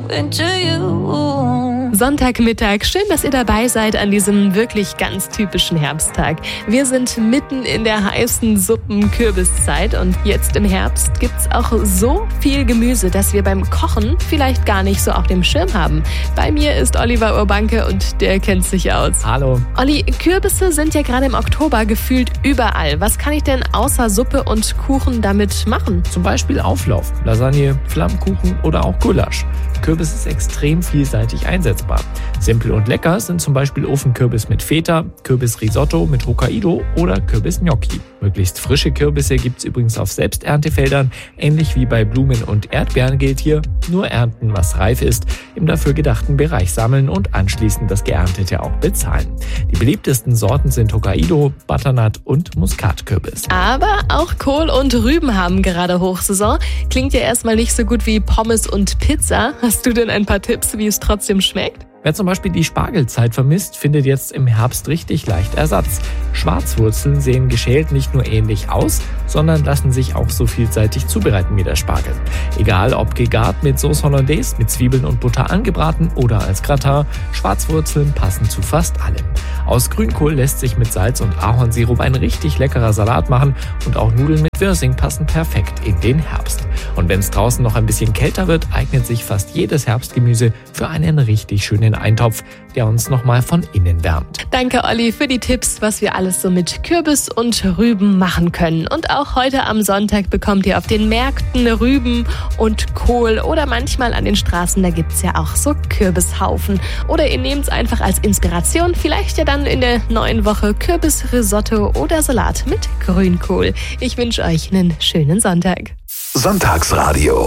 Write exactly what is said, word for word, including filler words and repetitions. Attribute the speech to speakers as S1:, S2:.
S1: into you.
S2: Sonntagmittag, schön, dass ihr dabei seid an diesem wirklich ganz typischen Herbsttag. Wir sind mitten in der heißen Suppen-Kürbiszeit und jetzt im Herbst gibt's auch so viel Gemüse, dass wir beim Kochen vielleicht gar nicht so auf dem Schirm haben. Bei mir ist Oliver Urbanke und der kennt sich aus.
S3: Hallo.
S2: Olli, Kürbisse sind ja gerade im Oktober gefühlt überall. Was kann ich denn außer Suppe und Kuchen damit machen?
S3: Zum Beispiel Auflauf, Lasagne, Flammkuchen oder auch Gulasch. Kürbis ist extrem vielseitig einsetzbar. Simpel und lecker sind zum Beispiel Ofenkürbis mit Feta, Kürbisrisotto mit Hokkaido oder Kürbisgnocchi. Möglichst frische Kürbisse gibt's übrigens auf Selbsterntefeldern. Ähnlich wie bei Blumen und Erdbeeren gilt hier: nur ernten, was reif ist, im dafür gedachten Bereich sammeln und anschließend das Geerntete auch bezahlen. Die beliebtesten Sorten sind Hokkaido, Butternut und Muskatkürbis.
S2: Aber auch Kohl und Rüben haben gerade Hochsaison. Klingt ja erstmal nicht so gut wie Pommes und Pizza. Hast du denn ein paar Tipps, wie es trotzdem schmeckt?
S3: Wer zum Beispiel die Spargelzeit vermisst, findet jetzt im Herbst richtig leicht Ersatz. Schwarzwurzeln sehen geschält nicht nur ähnlich aus, sondern lassen sich auch so vielseitig zubereiten wie der Spargel. Egal ob gegart mit Sauce Hollandaise, mit Zwiebeln und Butter angebraten oder als Gratin, Schwarzwurzeln passen zu fast allem. Aus Grünkohl lässt sich mit Salz und Ahornsirup ein richtig leckerer Salat machen und auch Nudeln mit Wirsing passen perfekt in den Herbst. Und wenn es draußen noch ein bisschen kälter wird, eignet sich fast jedes Herbstgemüse für einen richtig schönen Eintopf, der uns nochmal von innen wärmt.
S2: Danke, Olli, für die Tipps, was wir alles so mit Kürbis und Rüben machen können. Und auch heute am Sonntag bekommt ihr auf den Märkten Rüben und Kohl oder manchmal an den Straßen, da gibt's ja auch so Kürbishaufen. Oder ihr nehmt es einfach als Inspiration, vielleicht ja dann in der neuen Woche Kürbisrisotto oder Salat mit Grünkohl. Ich wünsche euch einen schönen Sonntag.
S4: Sonntagsradio.